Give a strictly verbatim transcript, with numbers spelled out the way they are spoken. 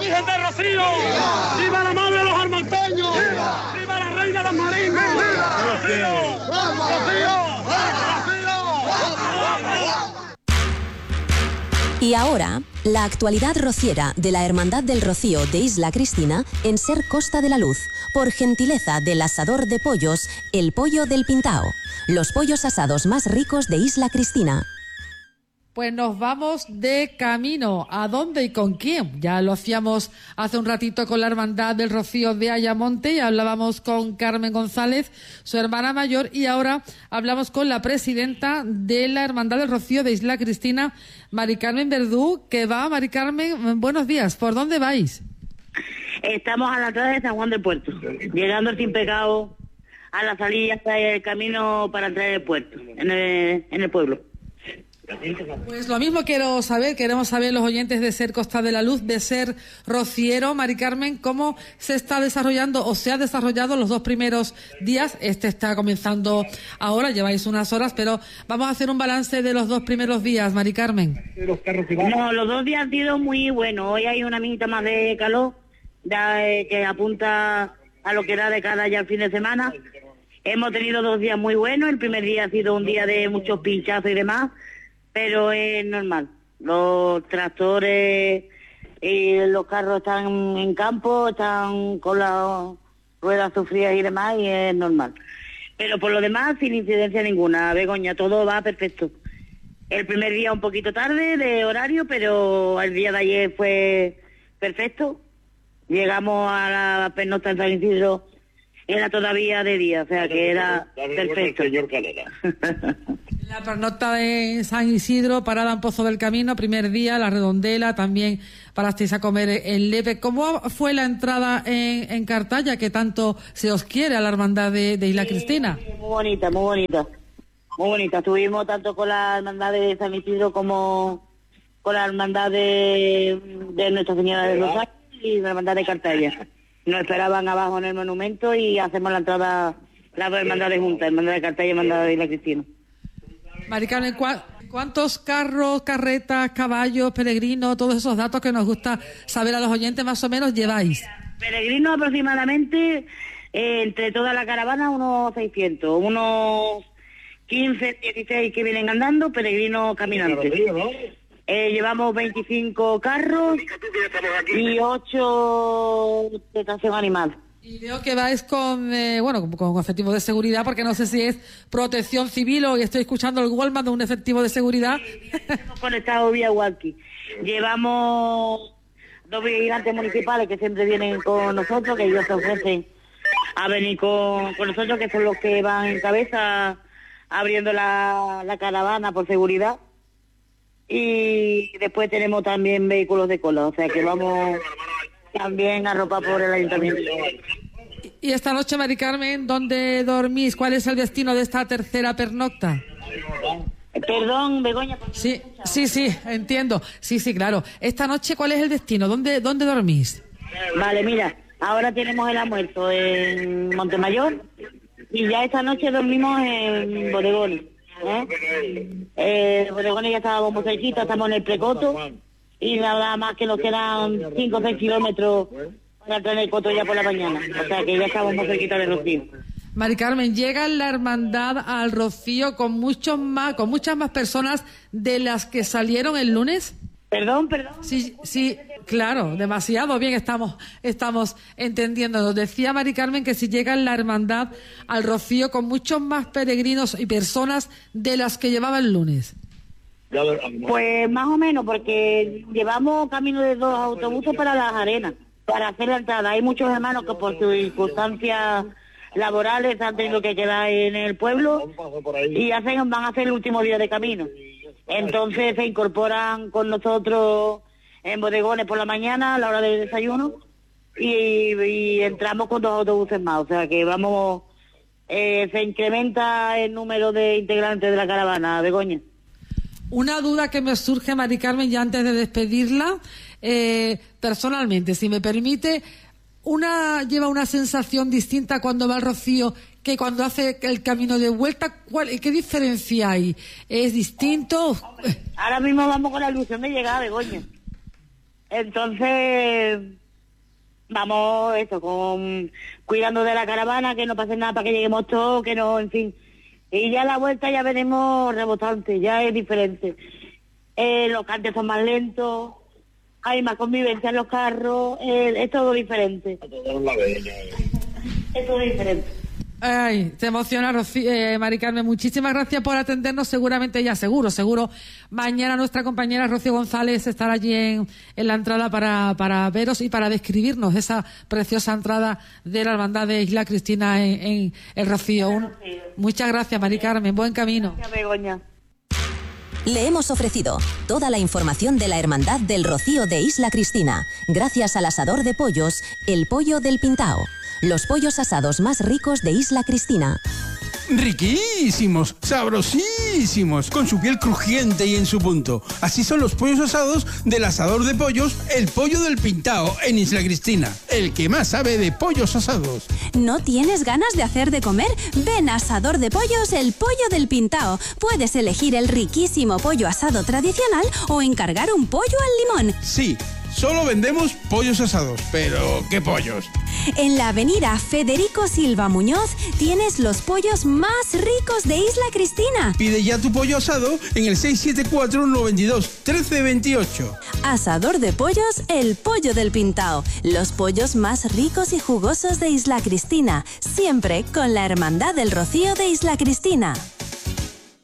Virgen de Rocío! ¡Viva! ¡Viva la madre de los armanteños! ¡Viva! ¡Viva la reina de los marinos! ¡Viva! ¡Rocío! ¡Rocío! Y ahora, la actualidad rociera de la Hermandad del Rocío de Isla Cristina en Ser Costa de la Luz, por gentileza del asador de pollos, El Pollo del Pintao. Los pollos asados más ricos de Isla Cristina. Pues nos vamos de camino. ¿A dónde y con quién? Ya lo hacíamos hace un ratito con la Hermandad del Rocío de Ayamonte y hablábamos con Carmen González, su hermana mayor, y ahora hablamos con la presidenta de la Hermandad del Rocío de Isla Cristina, Mari Carmen Verdú, que va. Mari Carmen, buenos días. ¿Por dónde vais? Estamos a la entrada de San Juan del Puerto, llegando al Sin Pecado, a la salida hasta el camino para entrar al puerto, en el, en el pueblo. Pues lo mismo quiero saber, queremos saber los oyentes de Ser Costa de la Luz, de Ser Rociero. Mari Carmen, ¿cómo se está desarrollando o se ha desarrollado los dos primeros días? Este está comenzando ahora, lleváis unas horas, pero vamos a hacer un balance de los dos primeros días, Mari Carmen. No, los dos días han sido muy buenos. Hoy hay una minita más de calor ya, eh, que apunta a lo que da de cara ya el fin de semana. Hemos tenido dos días muy buenos. El primer día ha sido un día de muchos pinchazos y demás, pero es normal. Los tractores y los carros están en campo, están con las ruedas sufridas y demás, y es normal. Pero por lo demás, sin incidencia ninguna, Begoña, todo va perfecto. El primer día un poquito tarde de horario, pero el día de ayer fue perfecto. Llegamos a la pernocta en San Isidro, era todavía de día, o sea que era perfecto. Señor Calera. La pernocta de San Isidro, parada en Pozo del Camino, primer día, la Redondela, también parasteis a comer en Lepe. ¿Cómo fue la entrada en, en Cartaya, que tanto se os quiere a la hermandad de, de Isla Sí, Cristina? Muy bonita, muy bonita. Muy bonita. Estuvimos tanto con la hermandad de San Isidro como con la hermandad de, de Nuestra Señora de Rosario y la hermandad de Cartaya. Nos esperaban abajo en el monumento y hacemos la entrada, las dos hermandades juntas, hermandad de Cartaya y hermandad de Isla Cristina. Mari Carmen, ¿cuántos carros, carretas, caballos, peregrinos, todos esos datos que nos gusta saber a los oyentes más o menos lleváis? Peregrinos aproximadamente, eh, entre toda la caravana, unos seiscientos, unos quince, dieciséis que vienen andando, peregrinos caminantes. Eh, llevamos veinticinco carros y ocho de tracción animal. Y veo que vais con, eh, bueno, con efectivos de seguridad, porque no sé si es protección civil o estoy escuchando el Walmart de un efectivo de seguridad. Hemos conectado vía walkie. Llevamos dos vigilantes municipales que siempre vienen con nosotros, que ellos se ofrecen a venir con, con nosotros, que son los que van en cabeza abriendo la, la caravana por seguridad. Y después tenemos también vehículos de cola, o sea que vamos también arropados por el ayuntamiento. Y esta noche, Mari Carmen, ¿dónde dormís? ¿Cuál es el destino de esta tercera pernocta? Perdón, Begoña. Sí, sí, sí, entiendo. Sí, sí, claro. Esta noche, ¿cuál es el destino? ¿Dónde, dónde dormís? Vale, mira, ahora tenemos el almuerzo en Montemayor y ya esta noche dormimos en Bodegones. ¿eh? Eh, Bodegones ya estábamos muy cerquita, estamos en el Precoto y nada más que nos quedan cinco o seis kilómetros para entrar en el Coto ya por la mañana. O sea que ya estamos muy cerquita de Rocío. Mari Carmen, llega la hermandad al Rocío con muchos más, con muchas más personas de las que salieron el lunes. Perdón, perdón. Sí, sí, claro, demasiado bien estamos, estamos entendiendo. Nos decía Mari Carmen que si llega la hermandad al Rocío con muchos más peregrinos y personas de las que llevaba el lunes. Pues más o menos, porque llevamos camino de dos autobuses para las arenas, para hacer la entrada. Hay muchos hermanos que por sus circunstancias laborales han tenido que quedar en el pueblo y hacen, van a hacer el último día de camino. Entonces se incorporan con nosotros en Bodegones por la mañana a la hora del desayuno y, y entramos con dos autobuses más. O sea que vamos, eh, se incrementa el número de integrantes de la caravana, Begoña. Una duda que me surge, Mari Carmen, ya antes de despedirla, eh, personalmente, si me permite, una lleva una sensación distinta cuando va al Rocío que cuando hace el camino de vuelta. ¿Cuál, qué diferencia hay? ¿Es distinto? Ahora mismo vamos con la ilusión de llegar, Begoña. Entonces, vamos, eso, con cuidando de la caravana, que no pase nada para que lleguemos todos, que no, en fin. Y ya a la vuelta ya veremos rebotante, ya es diferente. Eh, los cantes son más lentos, hay más convivencia en los carros, eh, es todo diferente. Es todo diferente. Ay, te emociona, Rocío, eh, Mari Carmen. Muchísimas gracias por atendernos. Seguramente ya, seguro, seguro. Mañana nuestra compañera Rocío González estará allí en, en la entrada para, para veros y para describirnos esa preciosa entrada de la Hermandad de Isla Cristina en, en el Rocío. Un, muchas gracias, Mari Carmen. Buen camino. Gracias, Begoña. Le hemos ofrecido toda la información de la Hermandad del Rocío de Isla Cristina, gracias al asador de pollos, El Pollo del Pintao. Los pollos asados más ricos de Isla Cristina. Riquísimos, sabrosísimos, con su piel crujiente y en su punto. Así son los pollos asados del asador de pollos, El Pollo del Pintao, en Isla Cristina. El que más sabe de pollos asados. ¿No tienes ganas de hacer de comer? Ven a Asador de Pollos, El Pollo del Pintao. Puedes elegir el riquísimo pollo asado tradicional o encargar un pollo al limón. Sí, solo vendemos pollos asados, pero ¿qué pollos? En la avenida Federico Silva Muñoz tienes los pollos más ricos de Isla Cristina. Pide ya tu pollo asado en el seis siete cuatro, noventa y dos, trece veintiocho. Asador de Pollos, El Pollo del Pintao. Los pollos más ricos y jugosos de Isla Cristina. Siempre con la Hermandad del Rocío de Isla Cristina.